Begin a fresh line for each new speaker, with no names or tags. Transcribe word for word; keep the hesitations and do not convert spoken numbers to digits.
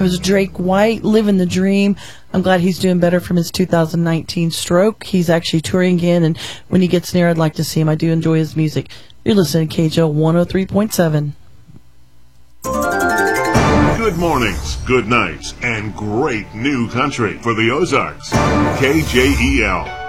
was Drake White, Living the Dream. I'm glad he's doing better from his two thousand nineteen stroke. He's actually touring again, and when he gets near, I'd like to see him. I do enjoy his music. You're listening to K J O one oh three point seven.
Good mornings, good nights, and great new country for the Ozarks. K J E L.